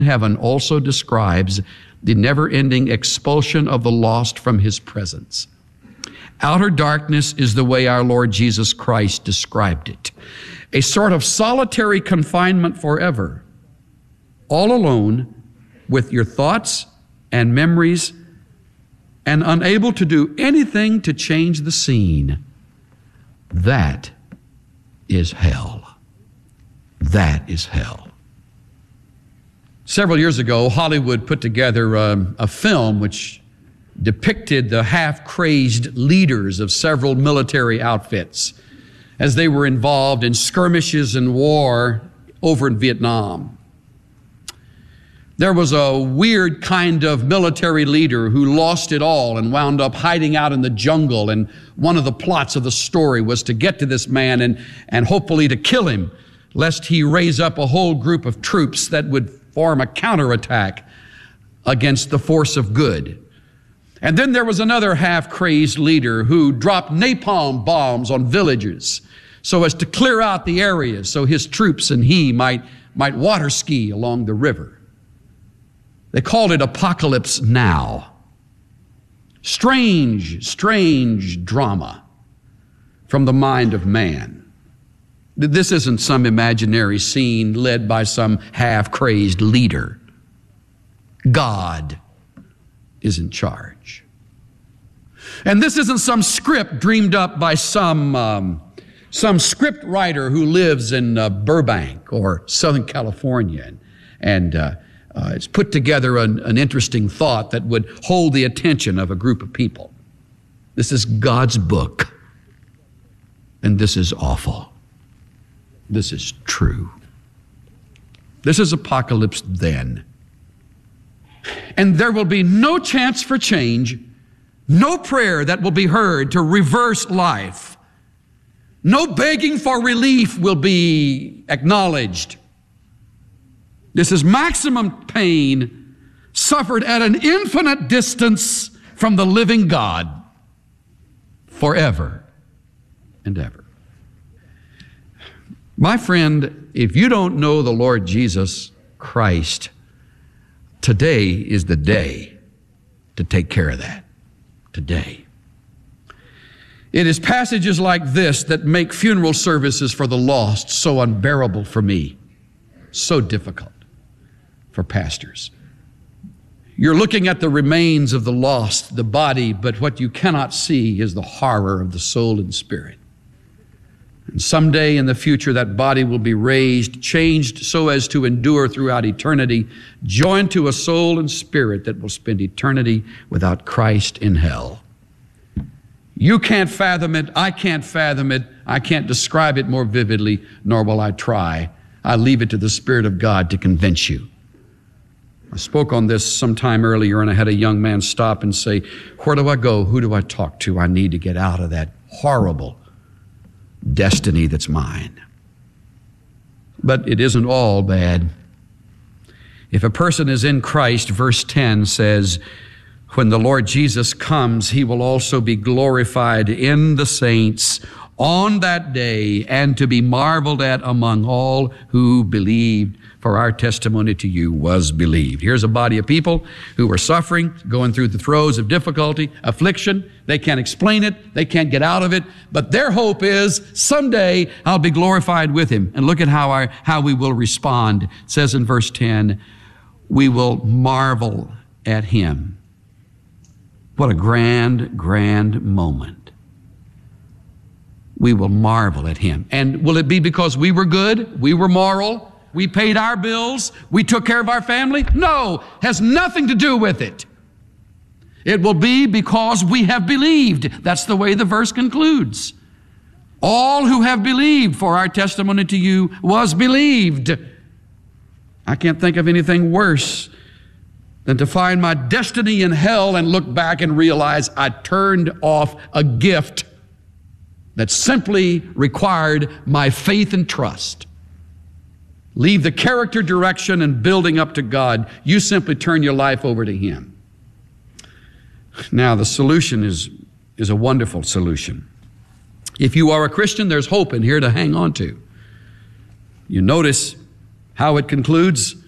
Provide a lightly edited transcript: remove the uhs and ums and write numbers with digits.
heaven also describes the never-ending expulsion of the lost from his presence. Outer darkness is the way our Lord Jesus Christ described it. A sort of solitary confinement forever, all alone with your thoughts and memories and unable to do anything to change the scene. That is hell. That is hell. Several years ago, Hollywood put together a film which depicted the half-crazed leaders of several military outfits as they were involved in skirmishes and war over in Vietnam. There was a weird kind of military leader who lost it all and wound up hiding out in the jungle, and one of the plots of the story was to get to this man and hopefully to kill him, lest he raise up a whole group of troops that would form a counterattack against the force of good. And then there was another half-crazed leader who dropped napalm bombs on villages so as to clear out the areas so his troops and he might water ski along the river. They called it Apocalypse Now. Strange, strange drama from the mind of man. This isn't some imaginary scene led by some half-crazed leader. God is in charge. And this isn't some script dreamed up by some script writer who lives in Burbank or Southern California and it's put together an interesting thought that would hold the attention of a group of people. This is God's book, and this is awful. This is true. This is Apocalypse then. And there will be no chance for change, no prayer that will be heard to reverse life. No begging for relief will be acknowledged. This is maximum pain suffered at an infinite distance from the living God forever and ever. My friend, if you don't know the Lord Jesus Christ, today is the day to take care of that. Today. It is passages like this that make funeral services for the lost so unbearable for me, so difficult for pastors. You're looking at the remains of the lost, the body, but what you cannot see is the horror of the soul and spirit. And someday in the future, that body will be raised, changed so as to endure throughout eternity, joined to a soul and spirit that will spend eternity without Christ in hell. You can't fathom it. I can't fathom it. I can't describe it more vividly, nor will I try. I leave it to the Spirit of God to convince you. I spoke on this sometime earlier, and I had a young man stop and say, "Where do I go? Who do I talk to? I need to get out of that horrible destiny that's mine." But it isn't all bad. If a person is in Christ, verse 10 says, when the Lord Jesus comes, he will also be glorified in the saints on that day and to be marveled at among all who believed, for our testimony to you was believed. Here's a body of people who are suffering, going through the throes of difficulty, affliction. They can't explain it. They can't get out of it. But their hope is someday I'll be glorified with him. And look at how we will respond. It says in verse 10, we will marvel at him. What a grand, grand moment. We will marvel at him. And will it be because we were good? We were moral? We paid our bills? We took care of our family? No, has nothing to do with it. It will be because we have believed. That's the way the verse concludes. All who have believed, for our testimony to you was believed. I can't think of anything worse than to find my destiny in hell and look back and realize I turned off a gift that simply required my faith and trust. Leave the character, direction, and building up to God. You simply turn your life over to him. Now, the solution is a wonderful solution. If you are a Christian, there's hope in here to hang on to. You notice how it concludes.